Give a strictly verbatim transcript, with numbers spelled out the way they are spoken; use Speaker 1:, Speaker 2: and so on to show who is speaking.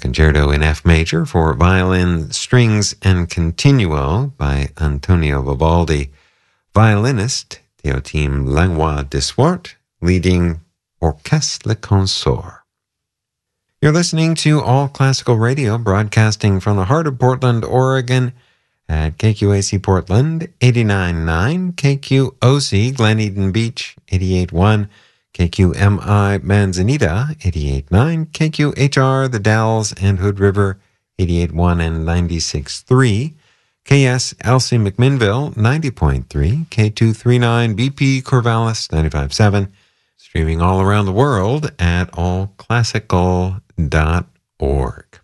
Speaker 1: Concerto in F major for violin, strings, and continuo by Antonio Vivaldi. Violinist Théotime Langlois Desuart, leading Orchestre Le Consort. You're listening to All Classical Radio, broadcasting from the heart of Portland, Oregon, at K Q A C Portland, eighty-nine point nine, K Q O C Glen Eden Beach, eighty-eight point one, K Q M I Manzanita, eighty-eight point nine, K Q H R The Dalles and Hood River, eighty-eight point one and ninety-six point three, K S Elsie McMinnville, ninety point three, K two thirty-nine B P Corvallis, ninety-five point seven, streaming all around the world at all classical dot org.